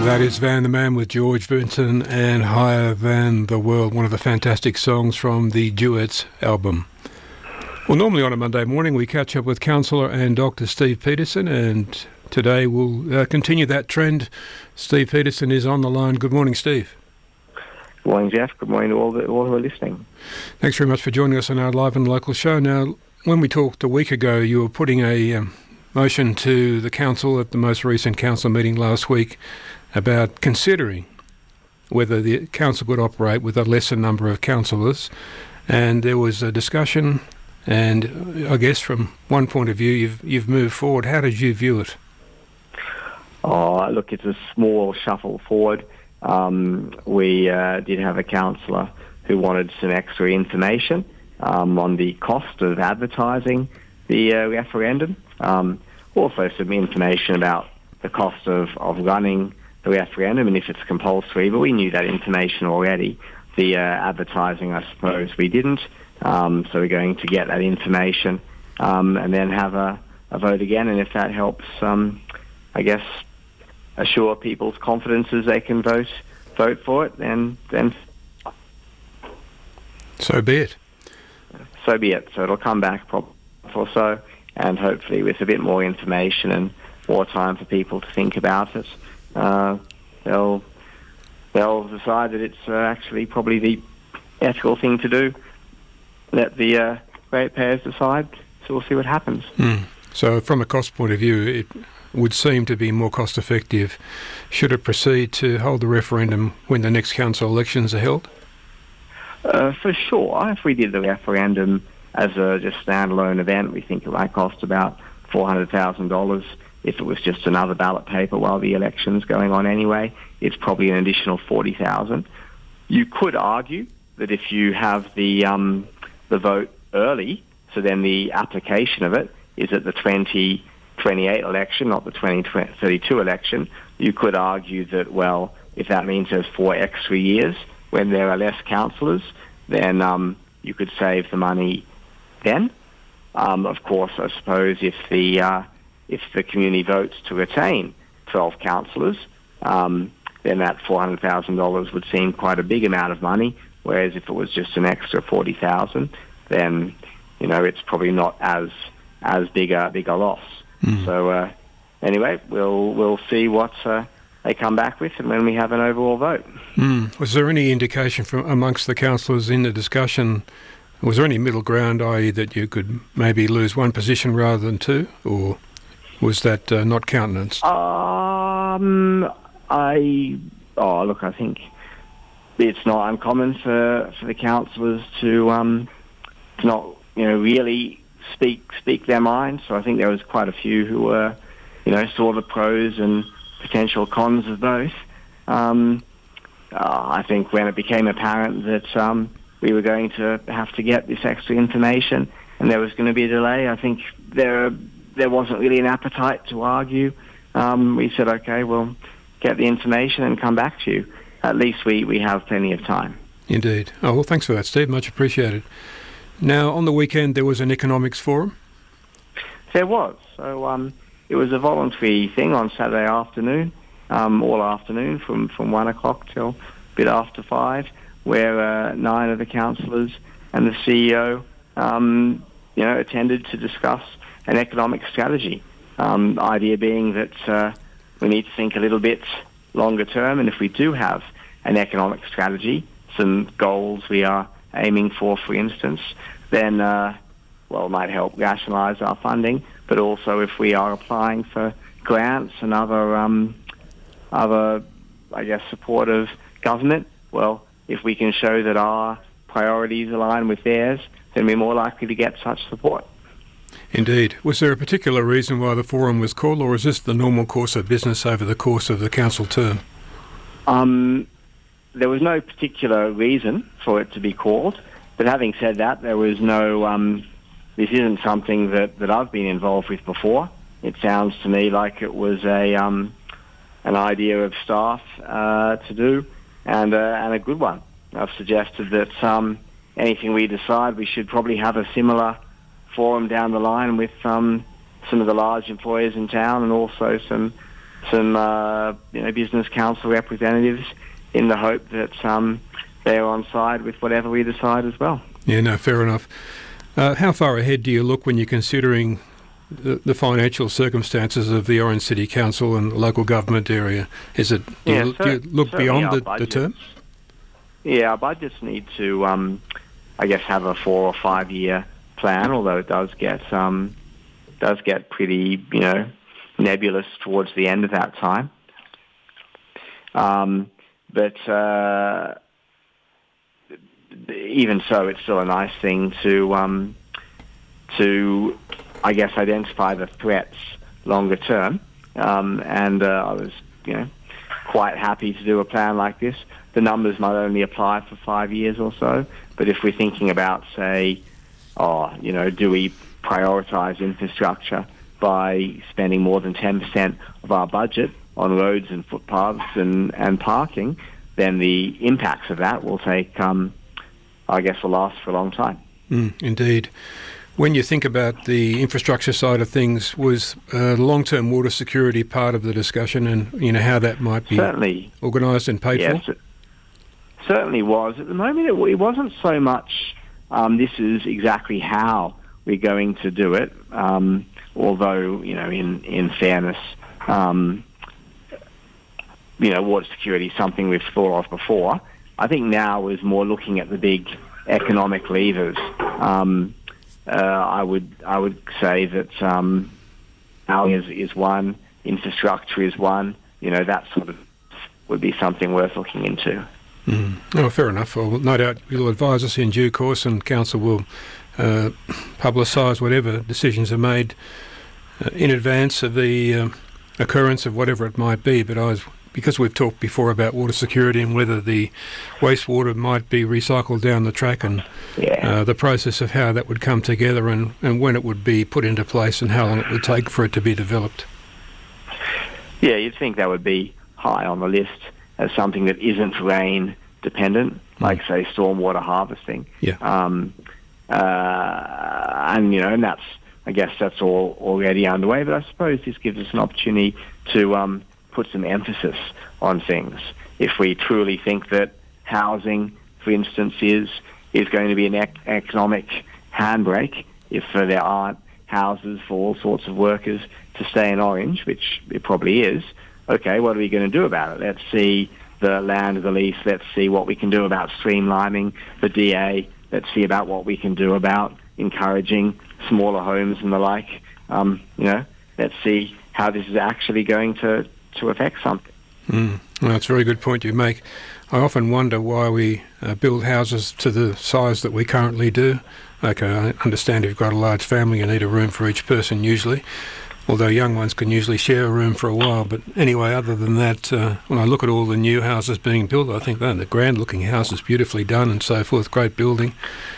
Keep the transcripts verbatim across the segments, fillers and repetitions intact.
That is Van the Man with George Benson and Higher Than the World, one of the fantastic songs from the Duets album. Well, normally on a Monday morning we catch up with Councillor and Doctor Steve Peterson, and today we'll uh, continue that trend. Steve Peterson is on the line. Good morning, Steve. Good morning, Jeff. Good morning to all, the, all who are listening. Thanks very much for joining us on our live and local show. Now, when we talked a week ago, you were putting a um, motion to the council at the most recent council meeting last week about considering whether the council could operate with a lesser number of councillors. And there was a discussion, and I guess from one point of view, you've, you've moved forward. How did you view it? Oh, look, it's a small shuffle forward. Um, we uh, did have a councillor who wanted some extra information um, on the cost of advertising the uh, referendum. Um, also some information about the cost of, of running the referendum and if it's compulsory, but we knew that information already. The uh, advertising, I suppose, we didn't. Um, so we're going to get that information um, and then have a, a vote again. And if that helps, um, I guess, assure people's confidence as they can vote vote for it, then then so be it. So be it. So it'll come back probably or so, and hopefully with a bit more information and more time for people to think about it, uh, they'll they'll decide that it's uh, actually probably the ethical thing to do. Let the uh, ratepayers decide. So we'll see what happens. Mm. So from a cost point of view, it would seem to be more cost effective should it proceed to hold the referendum when the next council elections are held? Uh, for sure. If we did the referendum as a just standalone event, we think it might cost about four hundred thousand dollars. If it was just another ballot paper while the election's going on anyway, it's probably an additional forty thousand dollars. You could argue that if you have the um, the vote early, so then the application of it is at the twenty twenty-eight election, not the twenty thirty-two election, you could argue that, well, if that means there's four extra years when there are less councillors, then um, you could save the money then. Um, of course, I suppose if the uh, if the community votes to retain twelve councillors, um, then that four hundred thousand dollars would seem quite a big amount of money, whereas if it was just an extra forty thousand dollars, then, you know, it's probably not as as big a, big a loss. Mm. So uh, anyway, we'll we'll see what uh, they come back with and when we have an overall vote. Mm. Was there any indication from amongst the councillors in the discussion, was there any middle ground, that is that you could maybe lose one position rather than two, or was that uh, not countenanced? Um, I, oh look, I think it's not uncommon for, for the councillors to, um, to not, you know, really speak speak their mind. So I think there was quite a few who were, you know, saw the pros and potential cons of both. Um, uh, I think when it became apparent that um, we were going to have to get this extra information and there was going to be a delay, I think there there wasn't really an appetite to argue. Um, we said, okay, we'll get the information and come back to you. At least we, we have plenty of time. Indeed. Oh, well, thanks for that, Steve. Much appreciated. Now, on the weekend, there was an economics forum? There was. So um, it was a voluntary thing on Saturday afternoon, um, all afternoon, from, from one o'clock till a bit after five, where uh, nine of the councillors and the C E O, um, you know, attended to discuss an economic strategy. Um, the idea being that uh, we need to think a little bit longer term, and if we do have an economic strategy, some goals we are aiming for, for instance, then, uh, well, it might help rationalise our funding, but also if we are applying for grants and other, um, other, I guess, support of government, well, if we can show that our priorities align with theirs, then we're more likely to get such support. Indeed. Was there a particular reason why the forum was called, or is this the normal course of business over the course of the council term? Um... There was no particular reason for it to be called, but having said that, there was no, um, this isn't something that, that I've been involved with before. It sounds to me like it was a um, an idea of staff uh, to do, and, uh, and a good one. I've suggested that um, anything we decide, we should probably have a similar forum down the line with um, some of the large employers in town and also some some uh, you know, business council representatives in the hope that um, they're on side with whatever we decide as well. Yeah, no, fair enough. Uh, how far ahead do you look when you're considering the, the financial circumstances of the Orange City Council and the local government area? Is it do, yeah, you, cer- do you look beyond the, the budgets, term? Yeah, our budgets need to, um, I guess, have a four or five year plan. Although it does get um, does get pretty, you know, nebulous towards the end of that time. Um, but uh, even so, it's still a nice thing to um, to, I guess, identify the threats longer term. Um, and uh, I was, you know, quite happy to do a plan like this. The numbers might only apply for five years or so, but if we're thinking about, say, oh, you know, do we prioritise infrastructure by spending more than ten percent of our budget on roads and footpaths and, and parking, then the impacts of that will take, um, I guess, will last for a long time. Mm, indeed. When you think about the infrastructure side of things, was uh, long-term water security part of the discussion, and you know how that might be certainly organised and paid yes, for? It certainly was. At the moment, it, it wasn't so much um, this is exactly how we're going to do it, um, although, you know, in, in fairness, um, you know, water security is something we've thought of before. I think now is more looking at the big economic levers. Um, uh, I would I would say that um, housing is, is one, infrastructure is one. You know, that sort of would be something worth looking into. Mm. Oh, fair enough. Well, no doubt you'll advise us in due course, and Council will uh, publicise whatever decisions are made uh, in advance of the uh, occurrence of whatever it might be. But I was, because we've talked before about water security and whether the wastewater might be recycled down the track, and yeah. uh, the process of how that would come together, and, and when it would be put into place and how long it would take for it to be developed. Yeah, you'd think that would be high on the list as something that isn't rain dependent, like mm. say stormwater harvesting. Yeah. Um, uh, and you know, and that's, I guess that's all already underway. But I suppose this gives us an opportunity to um, put some emphasis on things. If we truly think that housing, for instance, is is going to be an ec- economic handbrake, if uh, there aren't houses for all sorts of workers to stay in Orange, which it probably is. Okay, what are we going to do about it? Let's see the land of the lease. Let's see what we can do about streamlining the D A. Let's see about what we can do about encouraging smaller homes and the like. Um, you know, let's see how this is actually going to, to affect something. Mm. Well, that's a very good point you make. I often wonder why we uh, build houses to the size that we currently do. Okay, I understand if you've got a large family, you need a room for each person usually, although young ones can usually share a room for a while. But anyway, other than that, uh, when I look at all the new houses being built, I think, oh, the grand-looking houses, beautifully done and so forth, great building.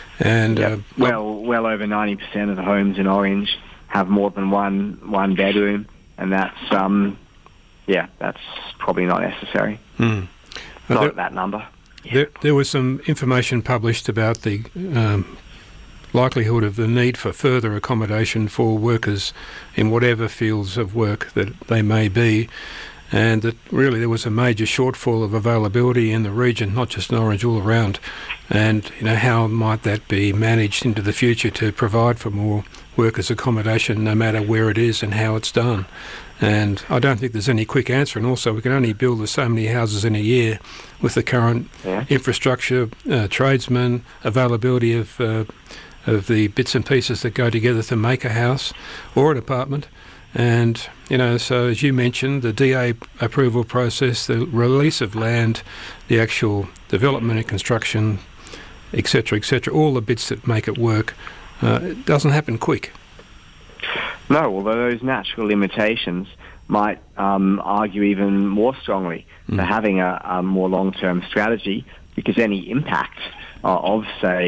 And yep. uh, well, well over ninety percent of the homes in Orange have more than one one bedroom, and that's um, yeah, that's probably not necessary. Mm. Not there, at that number. Yeah. There, there was some information published about the um, likelihood of the need for further accommodation for workers in whatever fields of work that they may be, and that really there was a major shortfall of availability in the region, not just in Orange, all around. And you know, how might that be managed into the future to provide for more workers' accommodation, no matter where it is and how it's done? And I don't think there's any quick answer. And also, we can only build so many houses in a year with the current yeah. infrastructure, uh, tradesmen, availability of uh, of the bits and pieces that go together to make a house or an apartment. And, you know, so as you mentioned, the D A approval process, the release of land, the actual development and construction, et cetera, et cetera, all the bits that make it work, uh, it doesn't happen quick. No, although those natural limitations might um, argue even more strongly mm. for having a, a more long-term strategy, because any impact uh, of, say,